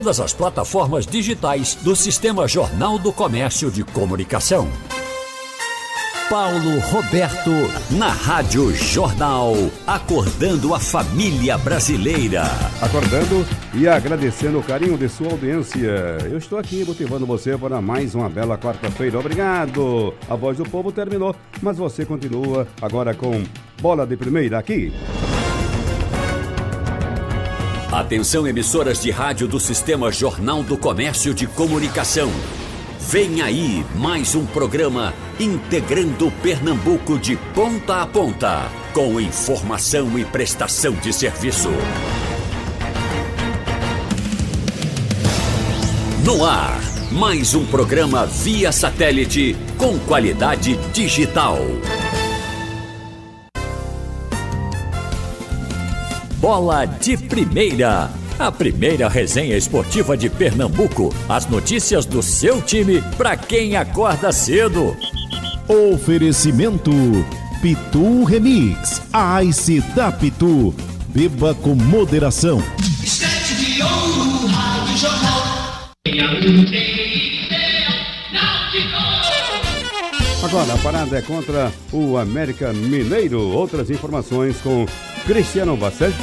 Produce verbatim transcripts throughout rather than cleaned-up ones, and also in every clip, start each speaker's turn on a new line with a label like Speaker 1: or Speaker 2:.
Speaker 1: Todas as plataformas digitais do Sistema Jornal do Comércio de Comunicação. Paulo Roberto, na Rádio Jornal, acordando a família brasileira.
Speaker 2: Acordando e agradecendo o carinho de sua audiência. Eu estou aqui motivando você para mais uma bela quarta-feira. Obrigado. A Voz do Povo terminou, mas você continua agora com Bola de Primeira aqui.
Speaker 1: Atenção, emissoras de rádio do Sistema Jornal do Comércio de Comunicação. Vem aí mais um programa integrando Pernambuco de ponta a ponta, com informação e prestação de serviço. No ar, mais um programa via satélite com qualidade digital. Bola de Primeira, a primeira resenha esportiva de Pernambuco. As notícias do seu time para quem acorda cedo.
Speaker 3: Oferecimento Pitu Remix, a Ice da Pitu. Beba com moderação.
Speaker 4: Estete de ouro, Rádio Jornal.
Speaker 2: Agora a parada é contra o América Mineiro. Outras informações com Cristiano Basset.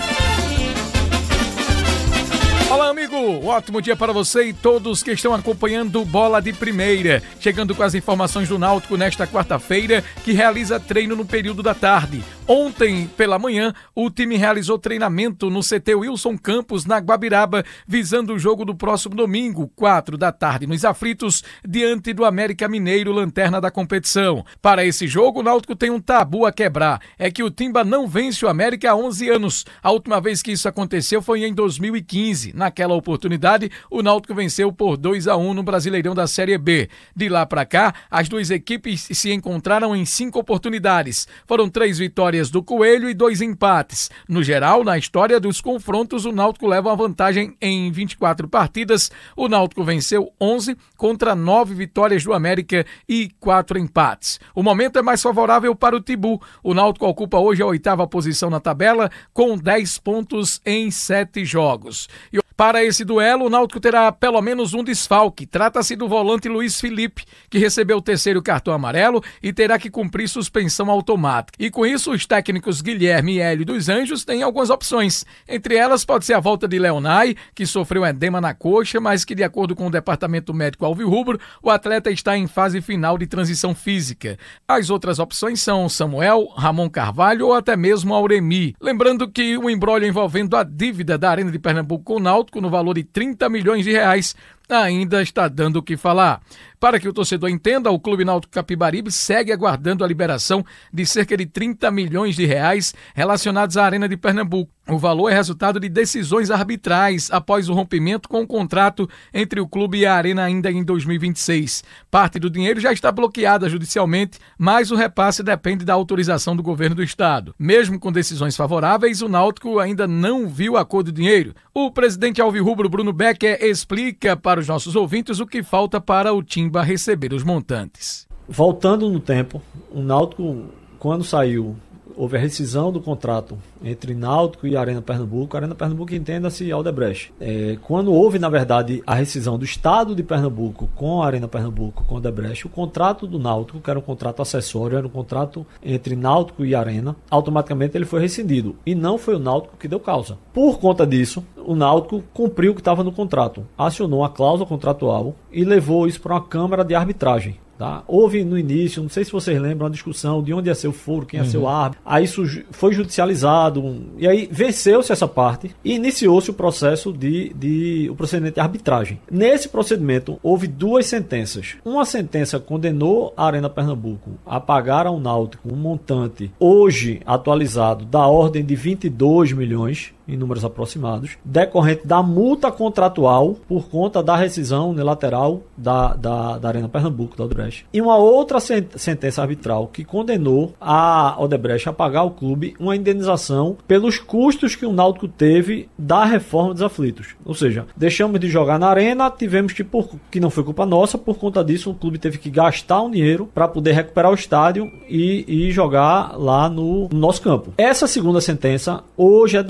Speaker 5: Olá, amigo! Um ótimo dia para você e todos que estão acompanhando Bola de Primeira. Chegando com as informações do Náutico nesta quarta-feira, que realiza treino no período da tarde. Ontem, pela manhã, o time realizou treinamento no C T Wilson Campos, na Guabiraba, visando o jogo do próximo domingo, quatro da tarde, nos Aflitos, diante do América Mineiro, lanterna da competição. Para esse jogo, o Náutico tem um tabu a quebrar. É que o Timba não vence o América há onze anos. A última vez que isso aconteceu foi em dois mil e quinze. Naquela oportunidade, o Náutico venceu por dois a um no Brasileirão da Série B. De lá para cá, as duas equipes se encontraram em cinco oportunidades. Foram três vitórias do Coelho e dois empates. No geral, na história dos confrontos, o Náutico leva uma vantagem em vinte e quatro partidas. O Náutico venceu onze contra nove vitórias do América e quatro empates. O momento é mais favorável para o Timbu. O Náutico ocupa hoje a oitava posição na tabela com dez pontos em sete jogos. E para esse duelo, o Náutico terá pelo menos um desfalque. Trata-se do volante Luiz Felipe, que recebeu o terceiro cartão amarelo e terá que cumprir suspensão automática. E com isso, os técnicos Guilherme e Hélio dos Anjos têm algumas opções. Entre elas, pode ser a volta de Leonai, que sofreu edema na coxa, mas que, de acordo com o departamento médico alvirrubro, o atleta está em fase final de transição física. As outras opções são Samuel, Ramon Carvalho ou até mesmo Auremi. Lembrando que o imbróglio envolvendo a dívida da Arena de Pernambuco com o Náutico, no valor de trinta milhões de reais, ainda está dando o que falar. Para que o torcedor entenda, o Clube Náutico Capibaribe segue aguardando a liberação de cerca de trinta milhões de reais relacionados à Arena de Pernambuco. O valor é resultado de decisões arbitrais após o rompimento com o contrato entre o clube e a Arena ainda em dois mil e vinte e seis. Parte do dinheiro já está bloqueada judicialmente, mas o repasse depende da autorização do governo do estado. Mesmo com decisões favoráveis, o Náutico ainda não viu a cor do dinheiro. O presidente alvirrubro Bruno Becker explica para os nossos ouvintes o que falta para o Timba receber os montantes.
Speaker 6: Voltando no tempo, o Náutico, quando saiu, houve a rescisão do contrato entre Náutico e Arena Pernambuco. Arena Pernambuco, entenda-se Aldebrecht. É, quando houve, na verdade, a rescisão do Estado de Pernambuco com a Arena Pernambuco, com a Aldebrecht, o contrato do Náutico, que era um contrato acessório, era um contrato entre Náutico e Arena, automaticamente ele foi rescindido. E não foi o Náutico que deu causa. Por conta disso, o Náutico cumpriu o que estava no contrato, acionou a cláusula contratual e levou isso para uma câmara de arbitragem. Tá? Houve no início, não sei se vocês lembram, uma discussão de onde ia ser o foro, quem ia uhum. ser o árbitro. Aí isso foi judicializado, e aí venceu-se essa parte e iniciou-se o processo de, de o procedimento de arbitragem. Nesse procedimento houve duas sentenças. Uma sentença condenou a Arena Pernambuco a pagar ao Náutico um montante hoje atualizado da ordem de vinte e dois milhões em números aproximados, decorrente da multa contratual por conta da rescisão unilateral da, da, da Arena Pernambuco, da Odebrecht. E uma outra sentença arbitral que condenou a Odebrecht a pagar ao clube uma indenização pelos custos que o Náutico teve da reforma dos aflitos. Ou seja, deixamos de jogar na Arena, tivemos que, por, que não foi culpa nossa, por conta disso o clube teve que gastar um dinheiro para poder recuperar o estádio e, e jogar lá no, no nosso campo. Essa segunda sentença hoje é da ordem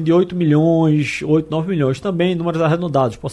Speaker 6: de oito milhões, oito, nove milhões, também números arredondados,